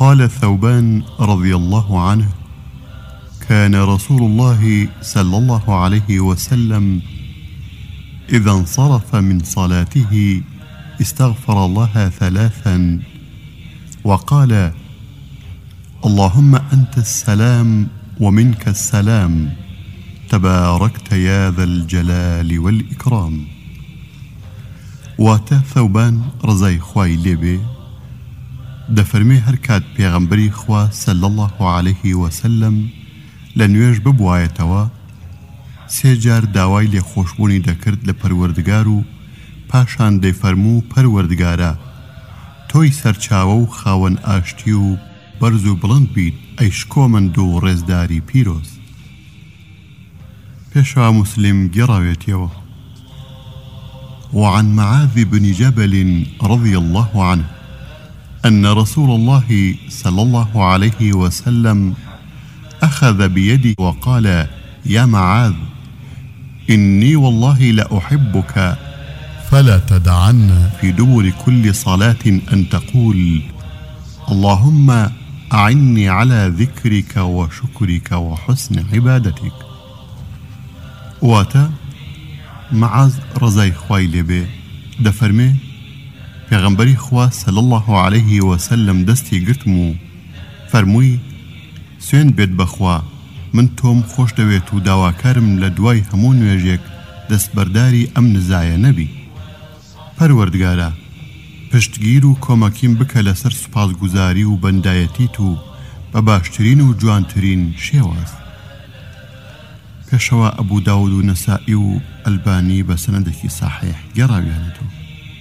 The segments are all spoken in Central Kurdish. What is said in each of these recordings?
قال ثوبان رضي الله عنه: كان رسول الله صلى الله عليه وسلم إذا انصرف من صلاته استغفر الله 3 وقال: اللهم أنت السلام ومنك السلام تباركت يا ذا الجلال والإكرام. واتە ثوبان ڕزای خوای لێبێ دەفەرمێ هەر کات پێغەمبەری خوا صلی الله عليه وسلم لە نوێژ ببوایەتەوە 3 جار داوای لێخۆشبوونی دەکرد لە پەروەردگار و پاشان دەیفەرموو: پەروەردگارە، تۆی سەرچاوە و خاوەن ئاشتی و بەرز و بڵند بیت ئەی شکۆمەند و ڕێزداری پیرۆز. پێشەوا مسلم گێڕاوێتیەوە: وعن معاذ بن جبل رضي الله عنه أن رسول الله صلى الله عليه وسلم أخذ بيدي وقال: يا معاذ، إني والله لأحبك فلا تدعن في دبر كل صلاة أن تقول: اللهم أعني على ذكرك وشكرك وحسن عبادتك. واتا معاذ رضای خوای لێبێ دەفەرمێ پێغەمبەری خوا صلی الله عليه وسلم دەستی گرتم و فەرمووی: سوێن بێت بەخوا، من تۆم خۆش دەوێت و داواکارم لە دوای هەموو نوێژێک دەستبەرداری ئەم نزایە نەبی. پەروەردگارە، پشتگیر و کۆمەکیم بکە لەسەر سوپاسگوزاری و بەندایەتیت و بە باشترین و جوانترین شێواز. پێشەوە ئەبوو داود و نەسائی و ئەلبانی بە سەنەدێکی صحیح گەڕاویانەتەوە.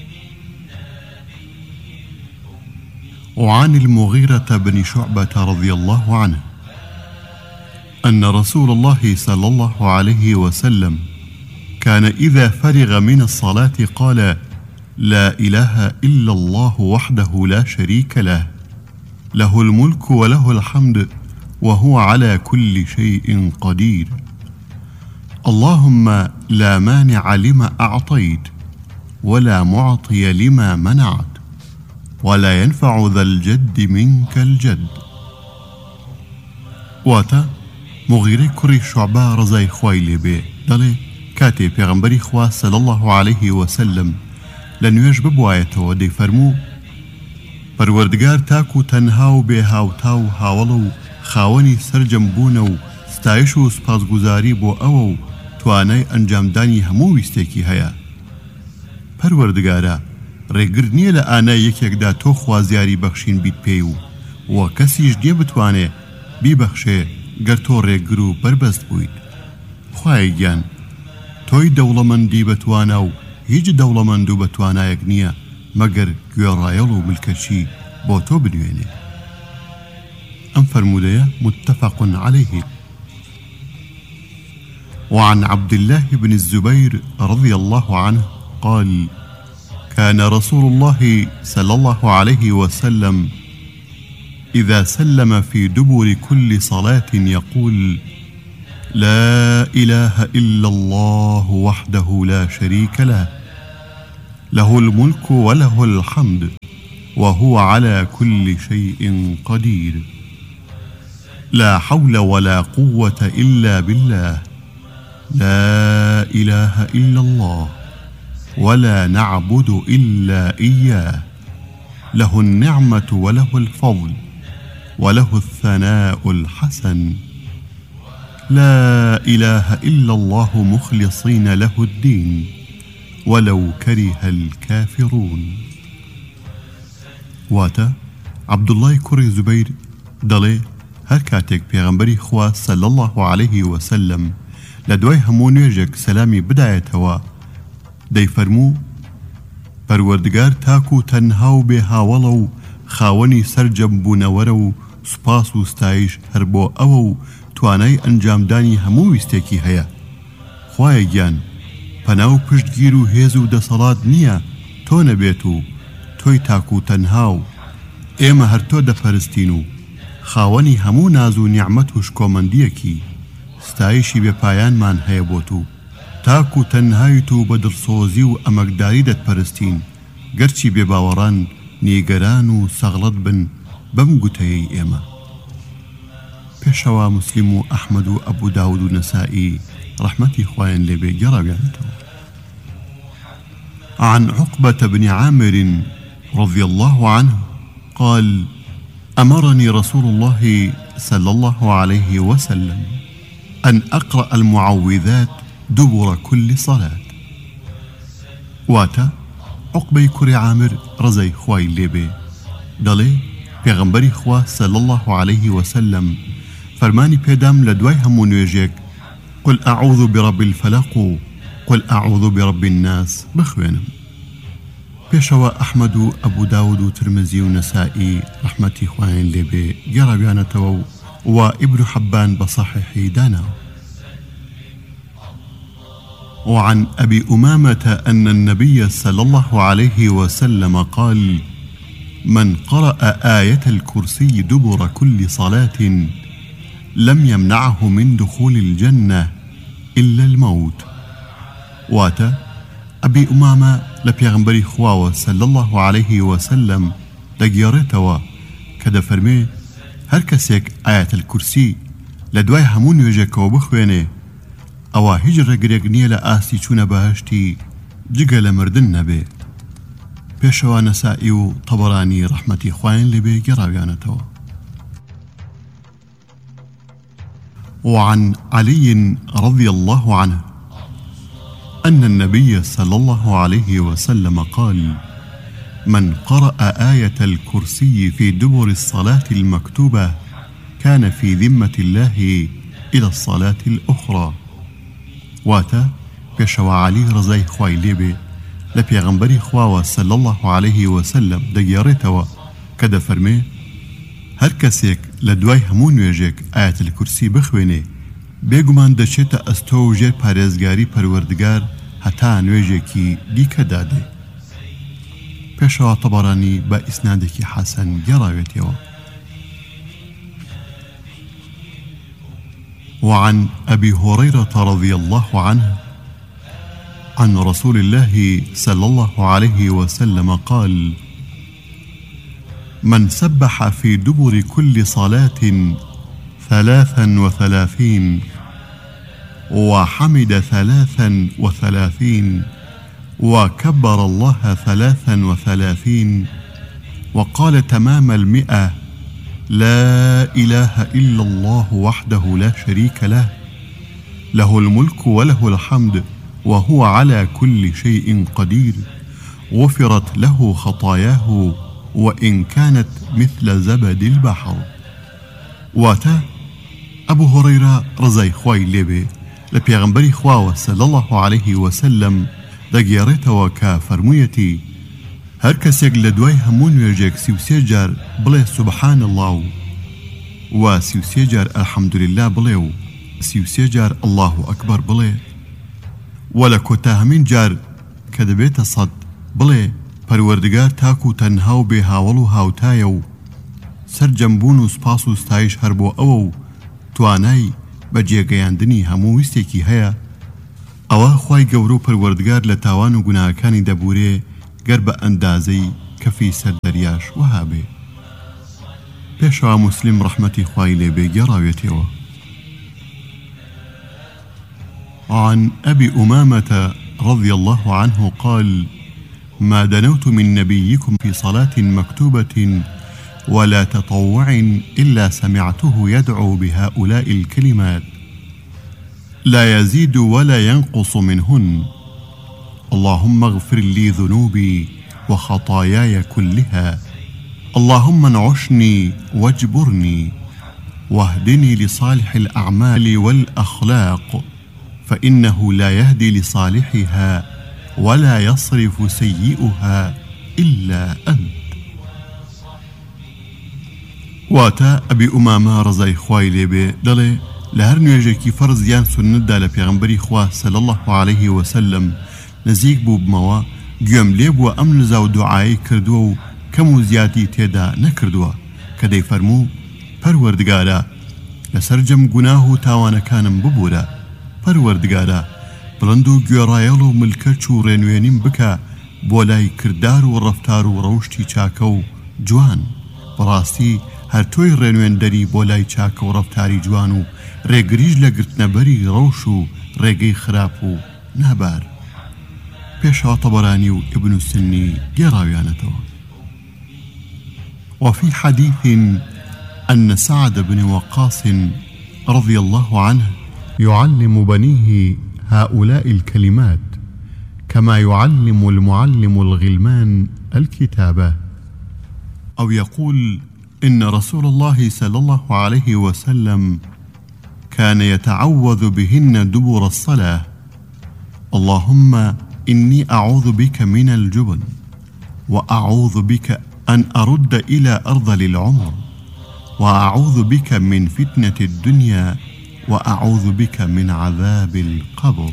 وعن المغيرة بن شعبة رضي الله عنه أن رسول الله صلى الله عليه وسلم كان إذا فرغ من الصلاة قال: لا إله إلا الله وحده لا شريك له، له الملك وله الحمد وهو على كل شيء قدير، اللهم لا مانع لما أعطيت ولا معطي لما منعت ولا ينفع ذا الجد منك الجد. واتا مغیرەی کوڕی شوعبە ڕزای خوای لێبێ دەڵێ کاتێ پێغەمبەری خوا صلی الله عليه وسلم لە نوێژ ببوایەتەوە دەیفەرموو: پەروەردگار تاک و تەنها و بێ هاوتا و هاوڵە و خاوەنی سەرجەمبوونە و ستایش و سپاسگوزاری بۆ ئەوە و توانای ئەنجامدانی هەموو ویستێکی هەیە. پەروەردگارە، ڕێگر نییە لە ئانای یەکێکدا تۆ خوازیاری بەخشین بیت پێی و کەسیش نییە بتوانێ بیبەخشێ گەر تۆ ڕێگر و بربەست بوویت. خوای گیان، تۆی دەوڵەمەندی بەتوانە و هیچ دەوڵەمەند و بەتوانایەک نییە مەگەر گوێڕایەڵ و ملکەچی بۆ تۆ بنوێنێ. ئەم فەرمودەیە متفق عليه. وعن عبد الله بن الزبير رضي الله عنه قال: كان رسول الله صلى الله عليه وسلم إذا سلم في دبر كل صلاة يقول: لا إله إلا الله وحده لا شريك له، له الملك وله الحمد وهو على كل شيء قدير، لا حول ولا قوة إلا بالله، لا إله إلا الله ولا نعبد إلا إياه، له النعمة وله الفضل وله الثناء الحسن، لا إله إلا الله مخلصين له الدين ولو كره الكافرون. واتا عبد الله کوڕی زوبەیر دەڵێ هەر کاتێک پێغەمبەری خوا صلی الله عليه وسلم لە دوای هەموو نوێژێک سەلامی بدایەتەوە دەیفەرموو: پەروەردگار تاک و تەنها و بێ هاوڵە و خاوەنی سەرجەمبوونەوەرە و سوپاس و ستایش هەر بۆ ئەوە و توانای ئەنجامدانی هەموو ویستێکی هەیە. خوایە گیان، پەنا و پشتگیر و هێز و دەسەڵات نییە تۆ نەبێت و تۆی تاک و تەنها و ئێمە هەر تۆ دەپەرستین و خاوەنی هەموو ناز و نیعمەت و شکۆمەندیەکی ستایشی بێپایانمان هەیە بۆ تو، تاک و تەنهایت و بە دڵسۆزی و ئەمەکداری دەتپەرستین گەرچی بێباوەڕان نیگەران و سەغڵەت بن بەم گوتەیەی ئێمە. پێشەوە مسلم و ئەحمەد و ئەبوو داود و نەسائی ڕەحمەتی خوایان لێبێ گەڕاویانەتەوە. عن عقبة بن عامر رضي الله عنه قال: أمرني رسول الله صلى الله عليه وسلم أن أقرأ المعوذات دبر كل صلاة. واتا عقبة كري عامر رزي خواي ليبي دلي پیغمبری خوا صلى الله عليه وسلم فرماني پێدام لە دوای هەموو نوێژێک قل أعوذ برب الفلق قل أعوذ برب الناس بخوێنم. پێشەوە ئەحمەد و ئەبوو داود و ترمزی و نەسائی ڕەحمەتی خوایان لێبێ گەڕاویانەتەوە و ئیبن حەبان بصحيحی دانا. وعن أبي أمامة أن النبي صلى الله عليه وسلم قال: من قرأ آية الكرسي دبر كل صلاة لم يمنعه من دخول الجنة إلا الموت. واتا أبي أمامة لبيغمبري خواوة صلى الله عليه وسلم دقيارتوا كدا فرمي هر كسيك آية الكرسي لدواي همون يجيكو بخويني أوا هجر قريقنية لآسي چون بهشتي جيگا لمردن نبي. پێشەوە نەسائی و طەبەرانی ڕەحمەتی خوایان لێبێ گەڕاویانەتەوە. وعن علي رضي الله عنه أن النبي صلى الله عليه وسلم قال: من قرأ آية الكرسي في دبر الصلاة المكتوبة كان في ذمة الله إلى الصلاة الأخرى. واتا پێشەوە علی ڕزای خوای لێبێ لە پێغەمبەری خواوە صلى الله عليه وسلم دەگێڕێتەوە کە دەفەرمێ هەر کەسێک لە دوای هەموو نوێژێک ئایەت الکورسی بخوێنێ بێگومان دەچێتە ئەستۆ و ژێر پارێزگاری پەروەردگار هەتا نوێژێکی دیکە دادێ. پێشەوە طەبەرانی بە ئیسنادێکی حەسەن گەڕاوێتەوە. وعن أبي هريرة رضي الله عنه عن رسول الله صلى الله عليه وسلم قال: من سبح في دبر كل صلاة 33 وحمد 33 وكبر الله 33 وقال تمام 100 لا إله إلا الله وحده لا شريك له له الملك وله الحمد وهو على كل شيء قدير غفرت له خطاياه وإن كانت مثل زبد البحر. واتا أبو هريرة رضي خوای لێبێ لە پێغەمبەری خواوە صلى الله عليه وسلم دەگێڕێتەوە کە فەرموویەتی هەر کەسێک لە دوای هەموو نوێژێک 33 جار بڵێ سبحان الله و 33 جار الحمدلله بڵێ و 33 جار الله ئەکبەر بڵێ و لە کۆتا هەمین جار کە دەبێتە 100 بڵێ پەروەردگار تاک و تەنها و بێ هاوڵ و هاوتایە و سەرجەمبوون و سپاس و ستایش هەر بۆ ئەوە و توانای بە جێگەیاندنی هەموو ویستێکی هەیە ئەوە خوای گەورە و پەروەردگار لە تاوان و گوناهەکانی دەبورێ گەر بە ئەندازەی کەفی سەر دەریاش وەها بێ. پێشەوە موسلیم ڕەحمەتی خوای لێبێ گەڕاوێتەوە. عن أبي أمامة رضي الله عنه قال: ما دنوت من نبيكم في صلاة مكتوبة ولا تطوع إلا سمعته يدعو بهؤلاء الكلمات لا يزيد ولا ينقص منهن: اللهم اغفر لي ذنوبي وخطاياي كلها، اللهم انعشني واجبرني واهدني لصالح الأعمال والأخلاق فإنه لا يهدي لصالحها ولا يصرف سيئها إلا أنت. واتا أبي أمامة رضي خوای لێبێ دەڵێ لە هەر نوێژێکی فەرز یان سونەتدا لە پێغەمبەری خوا صلی الله عليه وسلم نزیک بوو بمەوە گوێم لێ بووە ئەم نزا و دوعایی کردووە و کەم و زیاتی تێدا نەکردووە کە دەیفەرموو پەروەردگارە لەسەر جەم گوناه و تاوانەکانم ببوورە، پەروەردگارە بڵند و گوێڕایەڵ و ملکەچ و ڕێنوێنیم بکە بۆ لای کردار و ڕەفتار و ڕەوشتی چاکە و جوان، بەڕاستی هەر تۆی ڕێنوێندەری بۆ لای چاکە و ڕەفتاری جوان و ڕێگریش لە گرتنەبەری ڕەوش و ڕێگەی خراپ و نابار. پێشەوە طەبەرانی و ابن السنی گێڕاویانەتەوە. وفي حديث أن سعد بن وقاص رضي الله عنه يعلم بنيه هؤلاء الكلمات كما يعلم المعلم الغلمان الكتابة، أو يقول إن رسول الله صلى الله عليه وسلم كان يتعوذ بهن دبر الصلاة: اللهم إني أعوذ بك من الجبن، وأعوذ بك أن أرد إلى أرذل العمر، وأعوذ بك من فتنة الدنيا، وأعوذ بك من عذاب القبر.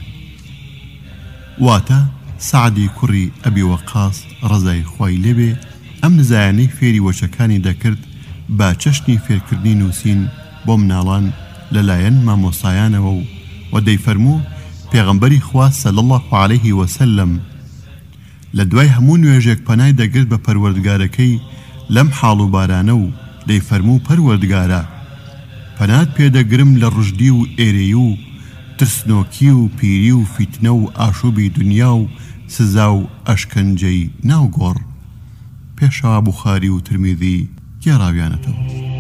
واتا سعدی کوڕی ئەبی وەقاس ڕەزای خوای لێبێ ئەم نزایانەی فێری وەچەکانی دەکرد با چەشنی فێرکردنی نووسین بۆ مناڵان لەلایەن مامۆستایانەوە و دەیفەرموو پێغەمبەری خوا صلی الله عليه وسلم لە دوای هەموو نوێژێک پەنای دەگرت بە پەروەردگارەکەی لەم حاڵ و بارانە و دەیفەرموو پەروەردگارە پەنات پێدەگرم لە ڕژدی و ئێرەی و ترسنۆکی و پیری و فیتنە و ئاشوبی دنیا و سزا و ئەشکەنجەی ناوگۆڕ. پێشەوە بوخاری و ترمیذی گێڕاویانەتەوە.